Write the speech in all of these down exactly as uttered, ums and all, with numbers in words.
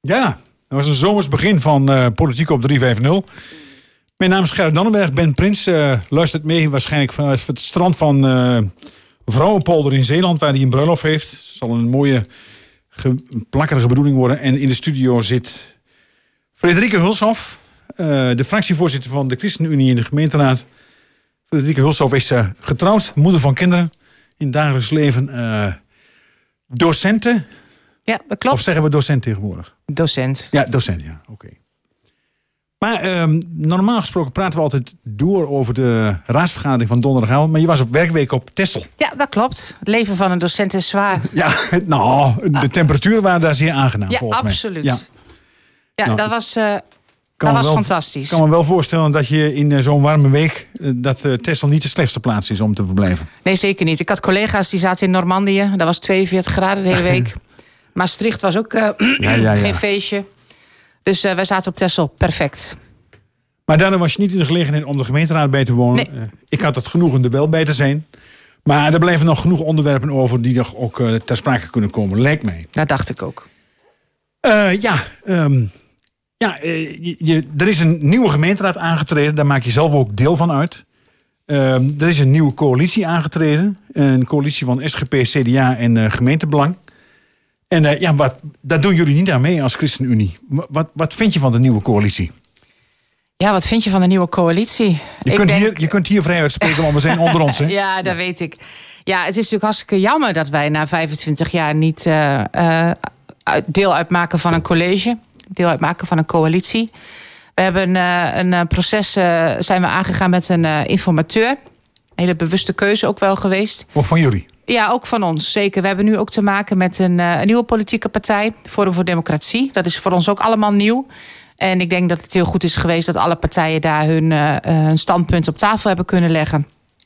Ja, dat was een zomers begin van uh, Politiek op drie vijftig. Mijn naam is Gerrit Dannenberg, Ben Prins. Uh, luistert mee waarschijnlijk vanuit het strand van uh, Vrouwenpolder in Zeeland, waar hij een bruiloft heeft. Het zal een mooie, ge- plakkerige bedoeling worden. En in de studio zit Frederike Hulshoff, uh, de fractievoorzitter van de ChristenUnie in de gemeenteraad. Frederike Hulshoff is uh, getrouwd, moeder van kinderen. In het dagelijks leven uh, docenten. Ja, dat klopt. Of zeggen we docent tegenwoordig? Docent. Ja, docent, ja. Oké. Okay. Maar um, normaal gesproken praten we altijd door over de raadsvergadering van donderdagavond. Maar je was op werkweek op Texel. Ja, dat klopt. Het leven van een docent is zwaar. Ja, nou, de temperaturen waren daar zeer aangenaam, ja, volgens mij. absoluut. Ja, ja nou, dat was, uh, dat was wel, fantastisch. Ik kan me wel voorstellen dat je in uh, zo'n warme week... Uh, dat uh, Texel niet de slechtste plaats is om te verblijven. Nee, zeker niet. Ik had collega's die zaten in Normandië. Dat was tweeënveertig graden de hele week. Maastricht was ook uh, ja, ja, ja. geen feestje. Dus uh, wij zaten op Texel. Perfect. Maar daarom was je niet in de gelegenheid om de gemeenteraad bij te wonen. Nee. Uh, ik had het genoegen er wel bij te zijn. Maar er blijven nog genoeg onderwerpen over die nog ook uh, ter sprake kunnen komen, lijkt mij. Dat dacht ik ook. Uh, ja, um, ja uh, je, je, er is een nieuwe gemeenteraad aangetreden. Daar maak je zelf ook deel van uit. Uh, er is een nieuwe coalitie aangetreden. Een coalitie van S G P, C D A en uh, gemeentebelang. En uh, ja, wat, daar doen jullie niet aan mee als ChristenUnie. Wat, wat vind je van de nieuwe coalitie? Ja, wat vind je van de nieuwe coalitie? Je, ik kunt, denk... hier, je kunt hier vrij uitspreken, want we zijn onder ons. Hè? Ja, dat ja. weet ik. Ja, het is natuurlijk hartstikke jammer dat wij na vijfentwintig jaar niet uh, uh, deel uitmaken van een college. Deel uitmaken van een coalitie. We hebben uh, een proces uh, zijn we aangegaan met een uh, informateur. Een hele bewuste keuze ook wel geweest. Ook van jullie? Ja, ook van ons, zeker. We hebben nu ook te maken met een, uh, een nieuwe politieke partij. Forum voor Democratie. Dat is voor ons ook allemaal nieuw. En ik denk dat het heel goed is geweest dat alle partijen daar hun, uh, hun standpunt op tafel hebben kunnen leggen.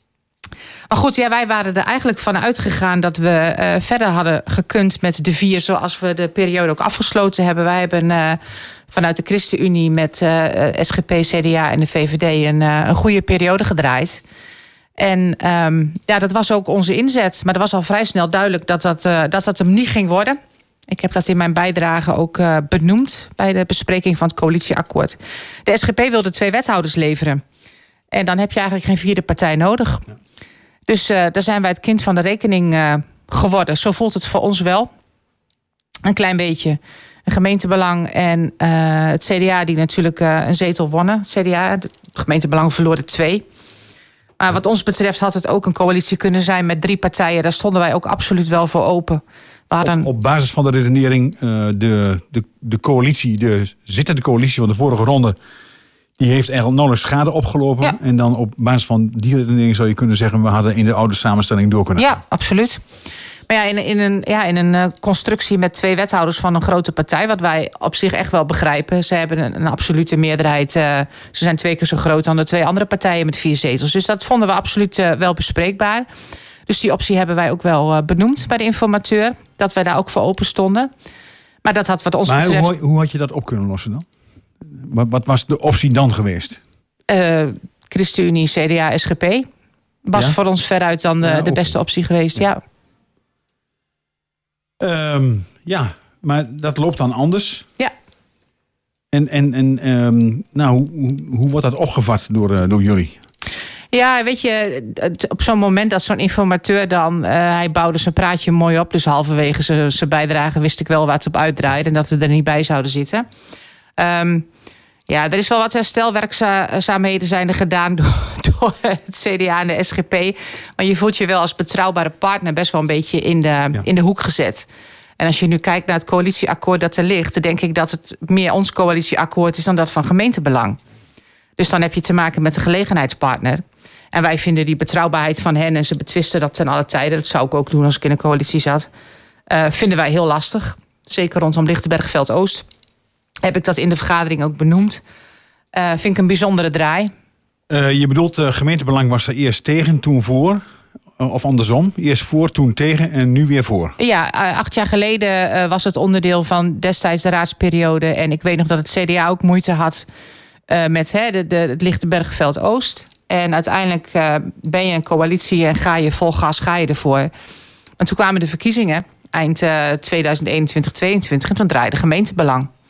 Maar goed, ja, wij waren er eigenlijk van uitgegaan dat we uh, verder hadden gekund met de vier zoals we de periode ook afgesloten hebben. Wij hebben uh, vanuit de ChristenUnie met uh, S G P, C D A en de V V D een, uh, een goede periode gedraaid. En um, ja, dat was ook onze inzet. Maar er was al vrij snel duidelijk dat dat, uh, dat, dat hem niet ging worden. Ik heb dat in mijn bijdrage ook uh, benoemd bij de bespreking van het coalitieakkoord. De S G P wilde twee wethouders leveren. En dan heb je eigenlijk geen vierde partij nodig. Ja. Dus uh, daar zijn wij het kind van de rekening uh, geworden. Zo voelt het voor ons wel. Een klein beetje. Een gemeentebelang en uh, het C D A die natuurlijk uh, een zetel wonnen. Het C D A, het gemeentebelang verloren twee. Maar wat ons betreft had het ook een coalitie kunnen zijn met drie partijen. Daar stonden wij ook absoluut wel voor open. We hadden... op, op basis van de redenering, uh, de, de, de coalitie, de zittende coalitie van de vorige ronde, die heeft eigenlijk nauwelijks schade opgelopen. Ja. En dan op basis van die redenering zou je kunnen zeggen, we hadden in de oude samenstelling door kunnen gaan. Ja, absoluut. Maar ja, in, in een, ja, in een uh, constructie met twee wethouders van een grote partij, wat wij op zich echt wel begrijpen. Ze hebben een, een absolute meerderheid. Uh, ze zijn twee keer zo groot dan de twee andere partijen met vier zetels. Dus dat vonden we absoluut uh, wel bespreekbaar. Dus die optie hebben wij ook wel uh, benoemd bij de informateur. Dat wij daar ook voor open stonden. Maar dat had wat ons maar betreft... Hoe, hoe had je dat op kunnen lossen dan? Wat, wat was de optie dan geweest? Uh, ChristenUnie, C D A, S G P. Was ja? voor ons veruit dan de, ja, de beste optie geweest, ja. Ja. Um, ja, maar dat loopt dan anders. Ja. En, en, en um, nou, hoe, hoe wordt dat opgevat door, uh, door jullie? Ja, weet je, op zo'n moment dat zo'n informateur dan... Uh, hij bouwde zijn praatje mooi op. Dus halverwege zijn bijdrage wist ik wel waar het op uitdraaide. En dat we er niet bij zouden zitten. Um, ja, er is wel wat herstelwerkzaamheden zijn er gedaan door, door het C D A en de S G P. Maar je voelt je wel als betrouwbare partner best wel een beetje in de, ja. in de hoek gezet. En als je nu kijkt naar het coalitieakkoord dat er ligt, dan denk ik dat het meer ons coalitieakkoord is dan dat van gemeentebelang. Dus dan heb je te maken met een gelegenheidspartner. En wij vinden die betrouwbaarheid van hen, en ze betwisten dat ten alle tijde, dat zou ik ook doen als ik in een coalitie zat, uh, vinden wij heel lastig. Zeker rondom Lichtenberg-Veld-Oost. Heb ik dat in de vergadering ook benoemd. Uh, vind ik een bijzondere draai. Uh, je bedoelt, uh, gemeentebelang was er eerst tegen, toen voor? Uh, of andersom? Eerst voor, toen tegen en nu weer voor? Ja, uh, acht jaar geleden uh, was het onderdeel van destijds de raadsperiode. En ik weet nog dat het C D A ook moeite had uh, met he, de, de, het Lichtenberg-Veld-Oost. En uiteindelijk uh, ben je een coalitie en ga je vol gas, ga je ervoor. En toen kwamen de verkiezingen, eind uh, tweeduizend eenentwintig, tweeëntwintig. En toen draaide gemeentebelang.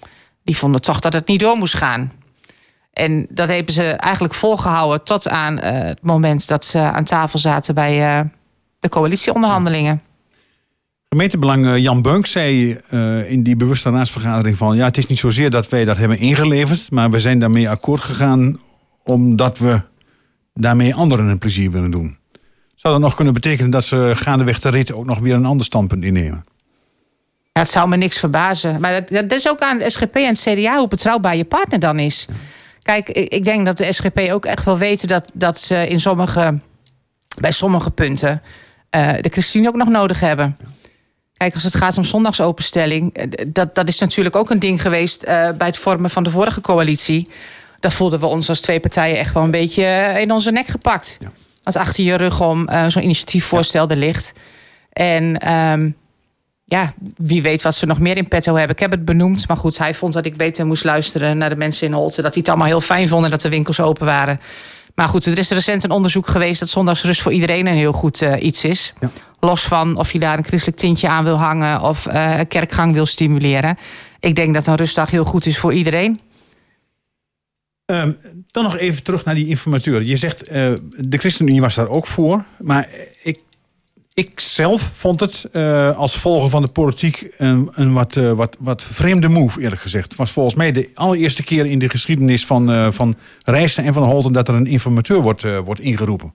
die vonden toch dat het niet door moest gaan. En dat hebben ze eigenlijk volgehouden tot aan uh, het moment dat ze aan tafel zaten bij uh, de coalitieonderhandelingen. Gemeentebelang uh, Jan Beunk zei uh, in die bewuste raadsvergadering van... ja, het is niet zozeer dat wij dat hebben ingeleverd... maar we zijn daarmee akkoord gegaan omdat we daarmee anderen een plezier willen doen. Zou dat nog kunnen betekenen dat ze gaandeweg de rit ook nog weer een ander standpunt innemen? Ja, het zou me niks verbazen. Maar dat, dat is ook aan de S G P en het C D A hoe betrouwbaar je partner dan is. Kijk, ik denk dat de S G P ook echt wel weten dat, dat ze in sommige, bij sommige punten uh, de ChristenUnie ook nog nodig hebben. Kijk, als het gaat om zondagsopenstelling, dat, dat is natuurlijk ook een ding geweest uh, bij het vormen van de vorige coalitie. Daar voelden we ons als twee partijen echt wel een beetje in onze nek gepakt. Ja. Als achter je rug om uh, zo'n initiatiefvoorstel er ligt. En um, ja, wie weet wat ze nog meer in petto hebben. Ik heb het benoemd, maar goed, hij vond dat ik beter moest luisteren naar de mensen in Holte. Dat die het allemaal heel fijn vonden dat de winkels open waren. Maar goed, er is recent een onderzoek geweest dat zondagsrust voor iedereen een heel goed uh, iets is. Ja. Los van of je daar een christelijk tintje aan wil hangen of uh, kerkgang wil stimuleren. Ik denk dat een rustdag heel goed is voor iedereen. Um, dan nog even terug naar die informateur. Je zegt, uh, de ChristenUnie was daar ook voor. Maar ik, ik zelf vond het uh, als volger van de politiek een, een wat, uh, wat, wat vreemde move, eerlijk gezegd. Het was volgens mij de allereerste keer in de geschiedenis van, uh, van Rijssen en van Holte dat er een informateur wordt, uh, wordt ingeroepen.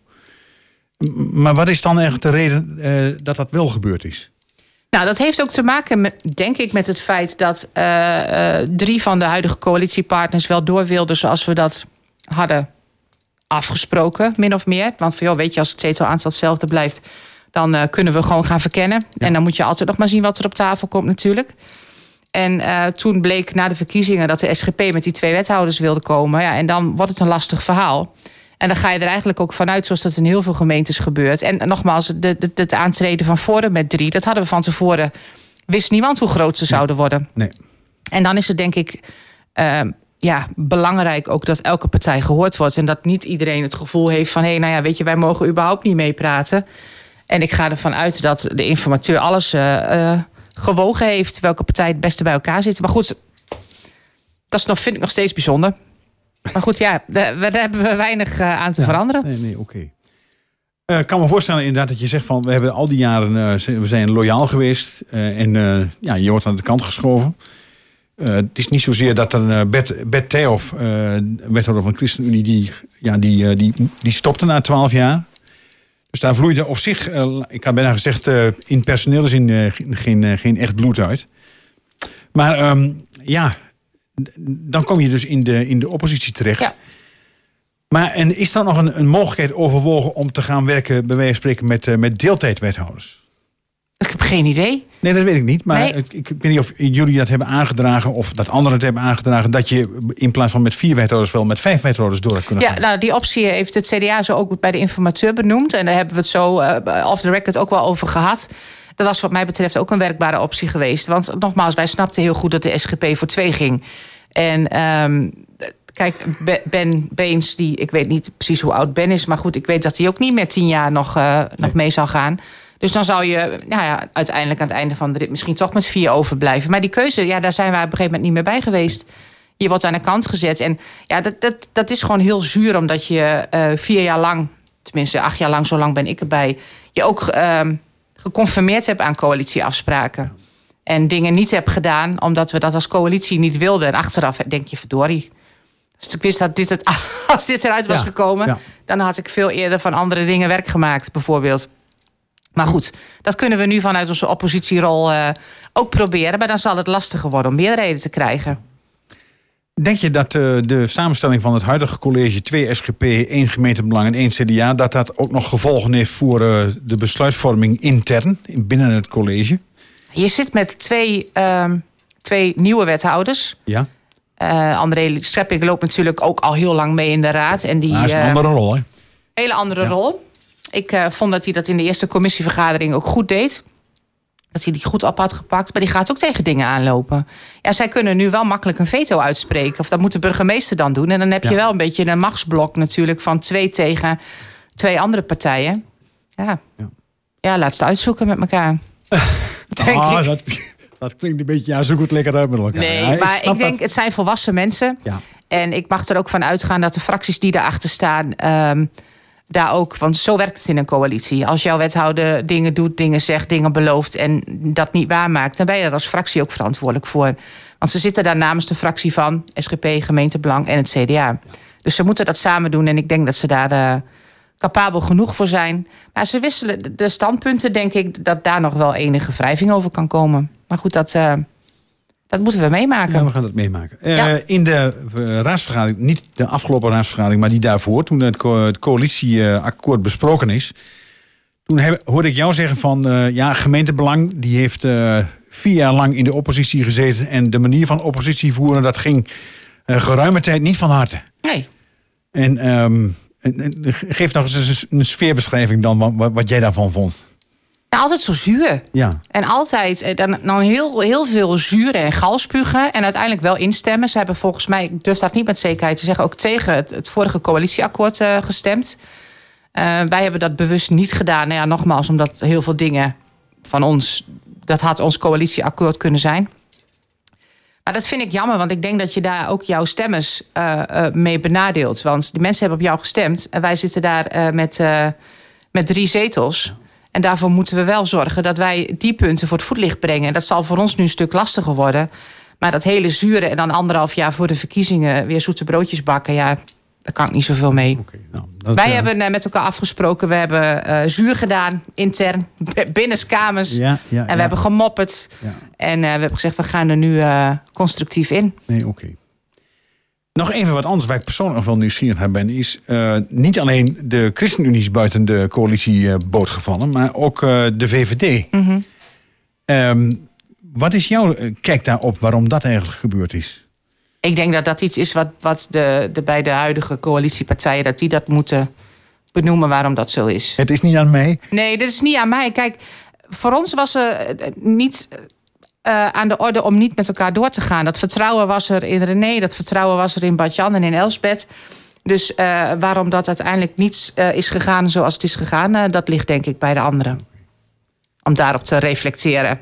Maar wat is dan echt de reden uh, dat dat wel gebeurd is? Nou, dat heeft ook te maken, met, denk ik, met het feit dat uh, uh, drie van de huidige coalitiepartners wel door wilden zoals we dat hadden afgesproken, min of meer. Want joh, weet je, als het zetelaantal hetzelfde blijft, dan uh, kunnen we gewoon gaan verkennen. Ja. En dan moet je altijd nog maar zien wat er op tafel komt natuurlijk. En uh, toen bleek na de verkiezingen dat de S G P met die twee wethouders wilde komen. Ja, en dan wordt het een lastig verhaal. En dan ga je er eigenlijk ook vanuit, zoals dat in heel veel gemeentes gebeurt. En nogmaals, de, de, het aantreden van Forum met drie, dat hadden we van tevoren. Wist niemand hoe groot ze zouden worden. Nee. En dan is het denk ik uh, ja, belangrijk ook dat elke partij gehoord wordt. En dat niet iedereen het gevoel heeft van, hé, hey, nou ja, weet je, wij mogen überhaupt niet meepraten. En ik ga ervan uit dat de informateur alles uh, uh, gewogen heeft, welke partij het beste bij elkaar zit. Maar goed, dat is nog, vind ik nog steeds bijzonder. Maar goed, ja, daar hebben we weinig uh, aan te ja, veranderen. Nee, nee, oké. Okay. Uh, ik kan me voorstellen inderdaad dat je zegt van, we hebben al die jaren, uh, we zijn loyaal geweest. Uh, en uh, ja, je wordt aan de kant geschoven. Uh, het is niet zozeer dat er uh, Bert, Bert Theof, uh, wethouder van ChristenUnie, die, ja, die, uh, die, die stopte na twaalf jaar. Dus daar vloeide op zich, uh, ik had bijna gezegd, uh, in personeelszin uh, geen, uh, geen echt bloed uit. Maar um, ja, dan kom je dus in de, in de oppositie terecht. Ja. Maar en is dan nog een, een mogelijkheid overwogen om te gaan werken, bij wijze van spreken, met, uh, met deeltijdwethouders? Ik heb geen idee. Nee, dat weet ik niet. Maar nee. ik, ik weet niet of jullie dat hebben aangedragen of dat anderen het hebben aangedragen, dat je in plaats van met vier wethouders wel met vijf wethouders door kunnen gaan. Ja, nou, die optie heeft het C D A zo ook bij de informateur benoemd. En daar hebben we het zo uh, off the record ook wel over gehad. Dat was wat mij betreft ook een werkbare optie geweest. Want nogmaals, wij snapten heel goed dat de S G P voor twee ging. En um, kijk, Ben Beens, die, ik weet niet precies hoe oud Ben is, maar goed, ik weet dat hij ook niet met tien jaar nog, uh, nee. nog mee zal gaan. Dus dan zou je nou ja, uiteindelijk aan het einde van de rit misschien toch met vier overblijven. Maar die keuze, ja, daar zijn we op een gegeven moment niet meer bij geweest. Je wordt aan de kant gezet. En ja, dat, dat, dat is gewoon heel zuur, omdat je uh, vier jaar lang, tenminste acht jaar lang, zo lang ben ik erbij, je ook uh, geconfirmeerd hebt aan coalitieafspraken. En dingen niet hebt gedaan, omdat we dat als coalitie niet wilden. En achteraf denk je, verdorie. Dus ik wist dat dit het, als dit eruit was ja, gekomen, ja. dan had ik veel eerder van andere dingen werk gemaakt, bijvoorbeeld. Maar goed, dat kunnen we nu vanuit onze oppositierol uh, ook proberen. Maar dan zal het lastiger worden om meerderheden te krijgen. Denk je dat uh, de samenstelling van het huidige college, twee S G P, één gemeentebelang en één C D A, dat dat ook nog gevolgen heeft voor uh, de besluitvorming intern binnen het college? Je zit met twee, uh, twee nieuwe wethouders. Ja. Uh, André Schepping loopt natuurlijk ook al heel lang mee in de raad. En die, maar dat is een andere uh, rol, hè? Hele andere ja. rol. Ik uh, vond dat hij dat in de eerste commissievergadering ook goed deed. Dat hij die goed op had gepakt. Maar die gaat ook tegen dingen aanlopen. Ja, zij kunnen nu wel makkelijk een veto uitspreken. Of dat moet de burgemeester dan doen. En dan heb je ja. wel een beetje een machtsblok natuurlijk van twee tegen twee andere partijen. Ja, ja. ja laat ze het uitzoeken met elkaar. Denk ah, ik. Dat, Dat klinkt een beetje, ja, zoek het lekker uit met elkaar. Nee, ja, maar ik, ik denk, dat... het zijn volwassen mensen. Ja. En ik mag er ook van uitgaan dat de fracties die daarachter staan... Um, daar ook, want zo werkt het in een coalitie. Als jouw wethouder dingen doet, dingen zegt, dingen belooft... en dat niet waarmaakt, dan ben je er als fractie ook verantwoordelijk voor. Want ze zitten daar namens de fractie van S G P, Gemeentebelang en het C D A. Dus ze moeten dat samen doen en ik denk dat ze daar uh, capabel genoeg voor zijn. Maar ze wisselen de standpunten, denk ik... dat daar nog wel enige wrijving over kan komen. Maar goed, dat... Uh, Dat moeten we meemaken. Ja, we gaan dat meemaken. Ja. Uh, in de uh, raadsvergadering, niet de afgelopen raadsvergadering... maar die daarvoor, toen het, co- het coalitieakkoord besproken is... toen heb, hoorde ik jou zeggen van... Uh, ja, gemeentebelang, die heeft uh, vier jaar lang in de oppositie gezeten... en de manier van oppositie voeren, dat ging uh, geruime tijd niet van harte. Nee. En um, geef nog eens een sfeerbeschrijving dan, wat, wat jij daarvan vond. Ja, altijd zo zuur. Ja. En altijd dan, dan heel, heel veel zuren en galspugen. En uiteindelijk wel instemmen. Ze hebben volgens mij, ik durf dat niet met zekerheid te zeggen... ook tegen het, het vorige coalitieakkoord uh, gestemd. Uh, wij hebben dat bewust niet gedaan. Nou ja, nogmaals, omdat heel veel dingen van ons... dat had ons coalitieakkoord kunnen zijn. Maar dat vind ik jammer, want ik denk dat je daar ook jouw stemmers uh, uh, mee benadeelt. Want die mensen hebben op jou gestemd. En wij zitten daar uh, met, uh, met drie zetels... Ja. En daarvoor moeten we wel zorgen dat wij die punten voor het voetlicht brengen. En dat zal voor ons nu een stuk lastiger worden. Maar dat hele zure en dan anderhalf jaar voor de verkiezingen... weer zoete broodjes bakken, ja, daar kan ik niet zoveel mee. Okay, nou, dat, wij uh... hebben met elkaar afgesproken... we hebben uh, zuur gedaan, intern, binnenskamers. Ja, ja, en we ja. hebben gemopperd. Ja. En uh, we hebben gezegd, we gaan er nu uh, constructief in. Nee, oké. Okay. Nog even wat anders waar ik persoonlijk nog wel nieuwsgierig naar ben... is uh, niet alleen de ChristenUnie is buiten de coalitieboot uh, gevallen... maar ook uh, de V V D. Mm-hmm. Um, wat is jouw uh, kijk daarop waarom dat eigenlijk gebeurd is? Ik denk dat dat iets is wat, wat de, de beide huidige coalitiepartijen... dat die dat moeten benoemen waarom dat zo is. Het is niet aan mij? Nee, dit is niet aan mij. Kijk, voor ons was er niet... Uh, aan de orde om niet met elkaar door te gaan. Dat vertrouwen was er in René, dat vertrouwen was er in Bart-Jan en in Elsbeth. Dus uh, waarom dat uiteindelijk niet uh, is gegaan zoals het is gegaan... Uh, dat ligt denk ik bij de anderen. Om daarop te reflecteren.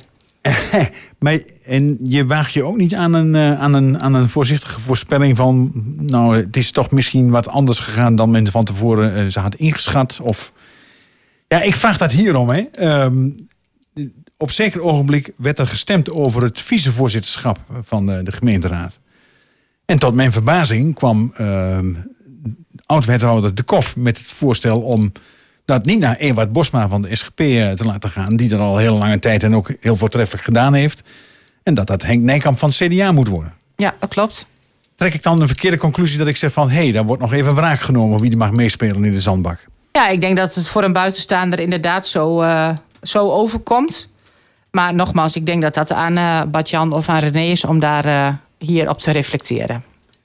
Maar, en je waagt je ook niet aan een, uh, aan, een, aan een voorzichtige voorspelling van... nou, het is toch misschien wat anders gegaan dan men van tevoren uh, ze had ingeschat? Of... Ja, ik vraag dat hierom, hè. Um, Op zeker ogenblik werd er gestemd over het vicevoorzitterschap van de, de gemeenteraad. En tot mijn verbazing kwam uh, oud-wethouder De Kof met het voorstel om dat niet naar Ewart Bosma van de S G P uh, te laten gaan, die er al heel lange tijd en ook heel voortreffelijk gedaan heeft. En dat dat Henk Nijkamp van het C D A moet worden. Ja, dat klopt. Trek ik dan een verkeerde conclusie dat ik zeg van hé, hey, daar wordt nog even wraak genomen wie er mag meespelen in de zandbak? Ja, ik denk dat het voor een buitenstaander inderdaad zo, uh, zo overkomt. Maar nogmaals, ik denk dat dat aan uh, Bart-Jan of aan René is om daar uh, hier op te reflecteren.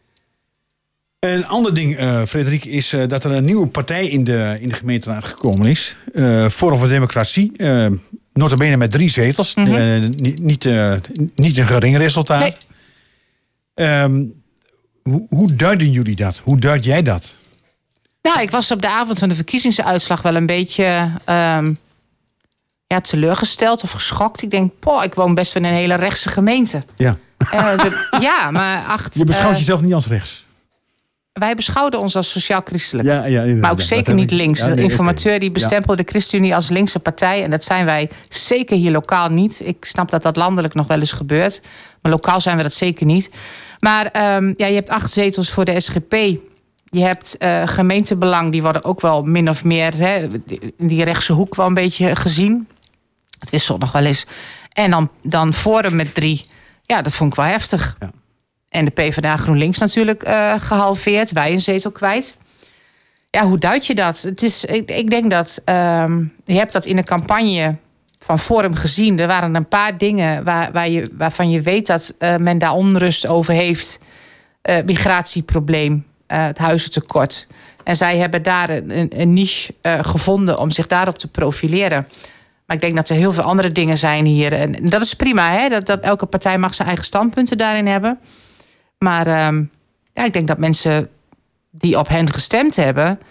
Een ander ding, uh, Frederik, is uh, dat er een nieuwe partij in de, in de gemeenteraad gekomen is. Uh, Forum voor Democratie. Uh, nota bene met drie zetels. Mm-hmm. Uh, niet, niet, uh, niet een gering resultaat. Nee. Um, hoe, hoe duiden jullie dat? Hoe duid jij dat? Nou, ik was op de avond van de verkiezingsuitslag wel een beetje... Um, Ja, teleurgesteld of geschokt. Ik denk, poh, ik woon best wel in een hele rechtse gemeente. Ja, uh, de, ja maar acht... Je beschouwt uh, jezelf niet als rechts? Wij beschouwden ons als sociaal-christelijk. Ja, ja, maar ook zeker niet links. Ja, nee, de informateur okay. die bestempelde ja. de ChristenUnie als linkse partij. En dat zijn wij zeker hier lokaal niet. Ik snap dat dat landelijk nog wel eens gebeurt. Maar lokaal zijn we dat zeker niet. Maar um, ja, je hebt acht zetels voor de S G P... Je hebt uh, gemeentebelang, die worden ook wel min of meer... Hè, in die rechtse hoek wel een beetje gezien. Het wisselt nog wel eens. En dan, dan Forum met drie. Ja, dat vond ik wel heftig. Ja. En de PvdA GroenLinks natuurlijk uh, gehalveerd. Wij een zetel kwijt. Ja, hoe duid je dat? Het is, ik, ik denk dat... Um, je hebt dat in de campagne van Forum gezien. Er waren een paar dingen waar, waar je, waarvan je weet... dat uh, men daar onrust over heeft. Uh, migratieprobleem. Uh, het huizentekort. En zij hebben daar een, een niche uh, gevonden om zich daarop te profileren. Maar ik denk dat er heel veel andere dingen zijn hier. En dat is prima, hè? Dat, dat elke partij mag zijn eigen standpunten daarin hebben. Maar um, ja, ik denk dat mensen die op hen gestemd hebben...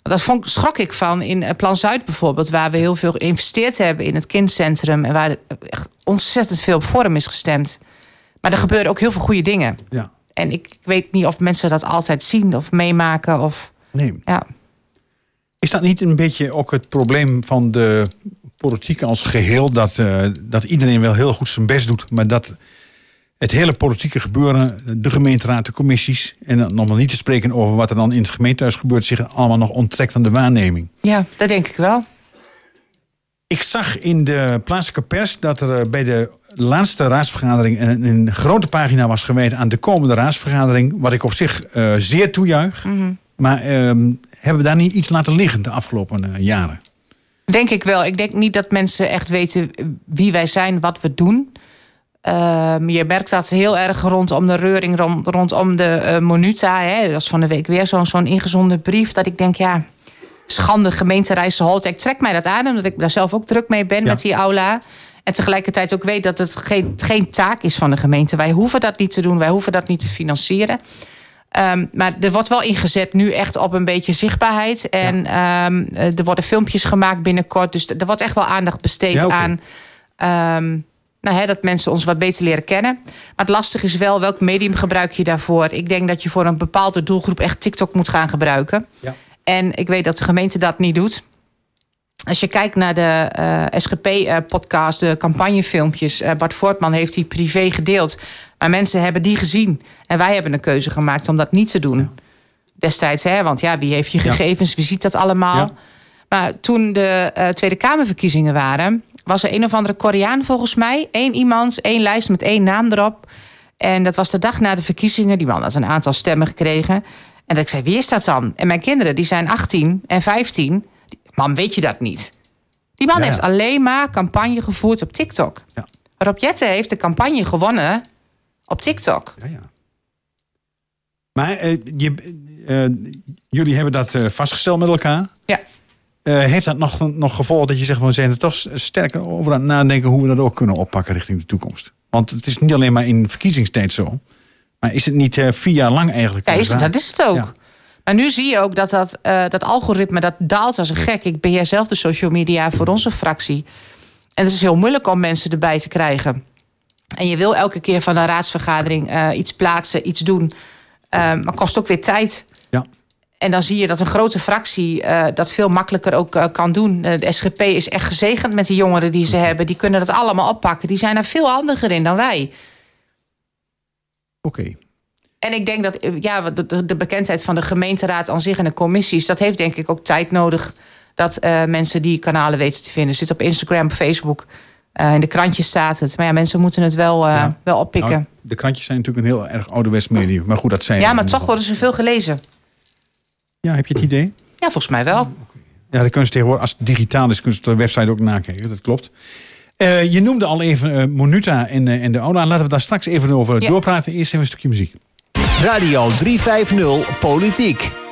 Dat vond, schrok ik van in Plan Zuid bijvoorbeeld, waar we heel veel geïnvesteerd hebben in het kindcentrum en waar echt ontzettend veel op Forum is gestemd. Maar er gebeuren ook heel veel goede dingen. Ja. En ik, ik weet niet of mensen dat altijd zien of meemaken. Of, nee. Ja. Is dat niet een beetje ook het probleem van de politiek als geheel? Dat, uh, dat iedereen wel heel goed zijn best doet, maar dat het hele politieke gebeuren, de gemeenteraad, de commissies, en dan nog maar niet te spreken over wat er dan in het gemeentehuis gebeurt, zich allemaal nog onttrekt aan de waarneming. Ja, dat denk ik wel. Ik zag in de plaatselijke pers dat er bij de laatste raadsvergadering een, een grote pagina was gewijd aan de komende raadsvergadering, wat ik op zich uh, zeer toejuich. Mm-hmm. Maar uh, hebben we daar niet iets laten liggen de afgelopen uh, jaren? Denk ik wel. Ik denk niet dat mensen echt weten wie wij zijn, wat we doen. Uh, je merkt dat heel erg rondom de reuring, rond, rondom de uh, Monuta. Hè. Dat was van de week weer zo'n zo'n ingezonden brief. Dat ik denk, ja, schande gemeente Rijsselholte. Ik trek mij dat aan, omdat ik daar zelf ook druk mee ben, ja, met die aula. En tegelijkertijd ook weet dat het geen, geen taak is van de gemeente. Wij hoeven dat niet te doen, wij hoeven dat niet te financieren. Um, maar er wordt wel ingezet nu echt op een beetje zichtbaarheid. En ja, um, er worden filmpjes gemaakt binnenkort. Dus er wordt echt wel aandacht besteed, ja, okay, aan Um, nou, hè, dat mensen ons wat beter leren kennen. Maar het lastige is wel, welk medium gebruik je daarvoor? Ik denk dat je voor een bepaalde doelgroep echt TikTok moet gaan gebruiken. Ja. En ik weet dat de gemeente dat niet doet. Als je kijkt naar de uh, S G P-podcast, uh, de campagnefilmpjes, Uh, Bart Voortman heeft die privé gedeeld. Maar mensen hebben die gezien. En wij hebben een keuze gemaakt om dat niet te doen. Ja. Destijds, hè, want ja, wie heeft je gegevens? Ja. Wie ziet dat allemaal? Ja. Maar toen de uh, Tweede Kamerverkiezingen waren, was er een of andere Koreaan volgens mij. Eén iemand, één lijst met één naam erop. En dat was de dag na de verkiezingen. Die man had een aantal stemmen gekregen. En dat ik zei, wie is dat dan? En mijn kinderen, die zijn achttien en vijftien. Man, weet je dat niet? Die man ja, heeft alleen maar campagne gevoerd op TikTok. Ja. Rob Jetten heeft de campagne gewonnen op TikTok. Ja, ja. Maar uh, je, uh, jullie hebben dat uh, vastgesteld met elkaar. Ja. Uh, heeft dat nog, nog gevolg dat je zegt, we zijn er toch sterker over aan het nadenken hoe we dat ook kunnen oppakken richting de toekomst? Want het is niet alleen maar in verkiezingstijd zo. Maar is het niet uh, vier jaar lang eigenlijk? Ja, is het, dat is het ook. Ja. Maar nu zie je ook dat dat, uh, dat algoritme dat daalt als een gek. Ik beheer zelf de social media voor onze fractie. En het is heel moeilijk om mensen erbij te krijgen. En je wil elke keer van een raadsvergadering uh, iets plaatsen, iets doen. Uh, maar kost ook weer tijd. Ja. En dan zie je dat een grote fractie uh, dat veel makkelijker ook uh, kan doen. Uh, de S G P is echt gezegend met die jongeren die ze hebben. Die kunnen dat allemaal oppakken. Die zijn er veel handiger in dan wij. Oké. Okay. En ik denk dat ja, de, de bekendheid van de gemeenteraad aan zich en de commissies, dat heeft denk ik ook tijd nodig dat uh, mensen die kanalen weten te vinden. Zit op Instagram, Facebook, uh, in de krantjes staat het. Maar ja, mensen moeten het wel, uh, ja. wel oppikken. Nou, de krantjes zijn natuurlijk een heel erg ouderwets medium. Maar goed, dat zijn. Ja, maar toch worden ze veel gelezen. Ja, heb je het idee? Ja, volgens mij wel. Ja, dan kunnen ze tegenwoordig, als het digitaal is, kunnen ze op de website ook nakijken. Dat klopt. Uh, je noemde al even uh, Monuta en, uh, en de aula. Laten we daar straks even over ja. doorpraten. Eerst even een stukje muziek. Radio driehonderdvijftig Politiek.